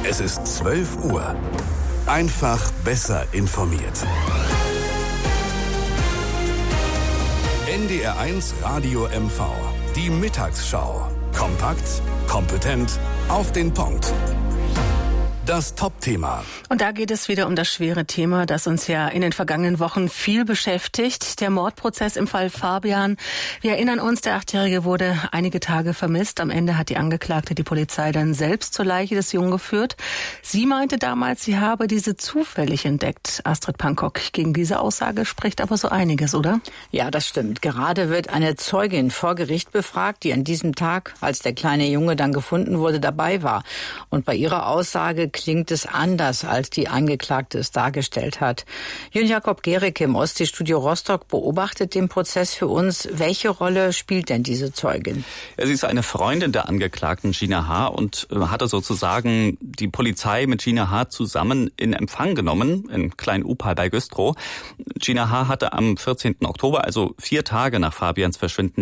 Es ist 12 Uhr. Einfach besser informiert. NDR1 Radio MV. Die Mittagsschau. Kompakt, kompetent, auf den Punkt. Das Top-Thema. Und da geht es wieder um das schwere Thema, das uns ja in den vergangenen Wochen viel beschäftigt. Der Mordprozess im Fall Fabian. Wir erinnern uns, der 8-Jährige wurde einige Tage vermisst. Am Ende hat die Angeklagte die Polizei dann selbst zur Leiche des Jungen geführt. Sie meinte damals, sie habe diese zufällig entdeckt. Astrid Pankok, gegen diese Aussage spricht aber so einiges, oder? Ja, das stimmt. Gerade wird eine Zeugin vor Gericht befragt, die an diesem Tag, als der kleine Junge dann gefunden wurde, dabei war. Und bei ihrer Aussage klingt es anders, als die Angeklagte es dargestellt hat. Jürgen Jakob Gericke im Ostseestudio Rostock beobachtet den Prozess für uns. Welche Rolle spielt denn diese Zeugin? Ja, sie ist eine Freundin der Angeklagten Gina H. und hatte sozusagen die Polizei mit Gina H. zusammen in Empfang genommen, in Klein-Upal bei Güstrow. Gina H. hatte am 14. Oktober, also 4 Tage nach Fabians Verschwinden,